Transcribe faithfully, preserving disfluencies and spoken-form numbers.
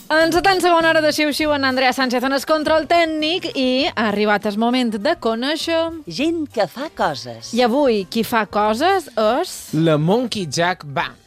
En la tan segona hora de Xiu-Xiu, en Andrea Sánchez en el control tècnic i ha arribat el moment de conèixer... Gent que fa coses. I avui qui fa coses és... La Monkey Jack Band.